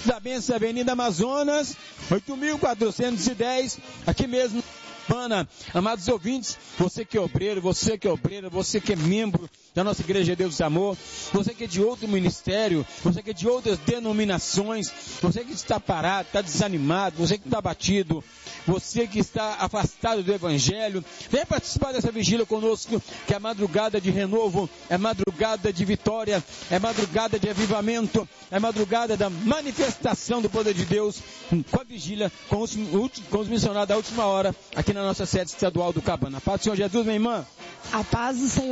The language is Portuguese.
da Bênção Avenida Amazonas, 8.410, aqui mesmo. Amados ouvintes, você que é obreiro, você que é obreira, você que é membro da nossa Igreja Deus do Amor, você que é de outro ministério, você que é de outras denominações, você que está parado, está desanimado, você que está abatido, você que está afastado do Evangelho, venha participar dessa vigília conosco, que é madrugada de renovo, é madrugada de vitória, é madrugada de avivamento, é madrugada da manifestação do poder de Deus, com a vigília, com os missionários da última hora, aqui na nossa sede estadual do Cabana. A paz do Senhor Jesus, minha irmã. A paz do Senhor.